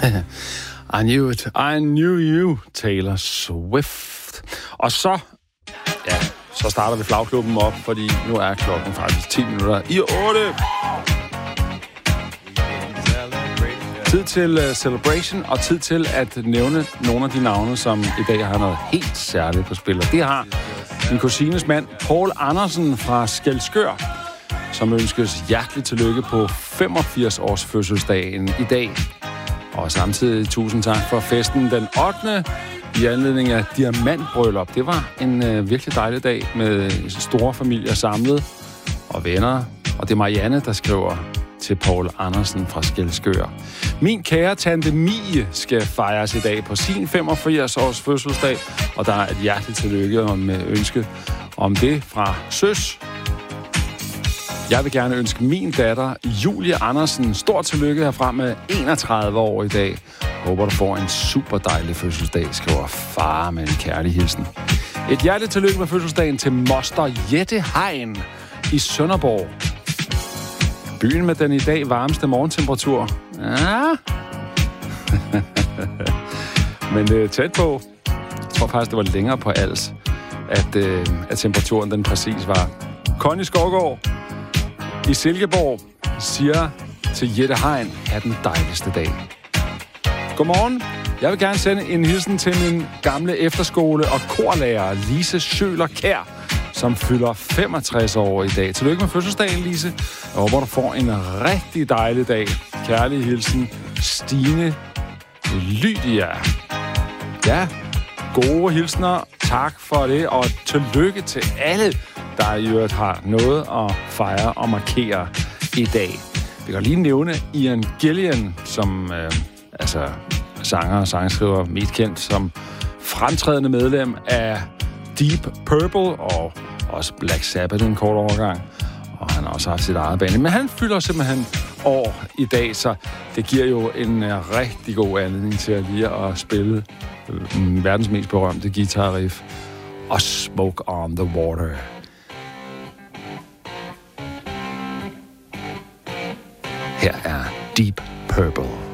I knew it. I knew you, Taylor Swift. Og så starter vi flagklubben op, fordi nu er klokken faktisk 10 minutter i 8. Tid til celebration, og tid til at nævne nogle af de navne, som i dag har noget helt særligt på spil. Og det har min kusines mand, Poul Andersen fra Skælskør, som ønskes hjerteligt tillykke på 85 års fødselsdagen i dag. Og samtidig tusind tak for festen den 8. i anledning af diamantbryllup. Det var en virkelig dejlig dag med store familier samlet og venner. Og det er Marianne, der skriver til Poul Andersen fra Skælskør. Min kære tante Mie skal fejres i dag på sin 85 års fødselsdag, og der er et hjerteligt tillykke om ønske om det fra søs. Jeg vil gerne ønske min datter, Julie Andersen, stort tillykke herfra med 31 år i dag. Håber, du får en super dejlig fødselsdag, skriver far med en kærlig hilsen. Et hjerteligt tillykke med fødselsdagen til moster Jette Hein i Sønderborg. Byen med den i dag varmeste morgentemperatur. Ja. Men tæt på. Jeg tror faktisk, det var længere på Als, at temperaturen den præcis var. Connie Skovgaard i Silkeborg siger til Jette Hein, have den dejligste dag. Godmorgen. Jeg vil gerne sende en hilsen til min gamle efterskole- og korlærer, Lise Schøler Kjær, som fylder 65 år i dag. Tillykke med fødselsdagen, Lise. Jeg håber, du får en rigtig dejlig dag. Kærlig hilsen, Stine Lydia. Ja, gode hilsner. Tak for det, og tillykke til alle, der i øvrigt har noget at fejre og markere i dag. Vi kan lige nævne Ian Gillan, som sanger og sangskriver, mest kendt som fremtrædende medlem af Deep Purple og også Black Sabbath en kort overgang. Og han har også haft sit eget band. Men han fylder simpelthen år i dag, så det giver jo en rigtig god anledning til at lige at spille verdens mest berømte guitar-riff og Smoke on the Water. Her er Deep Purple.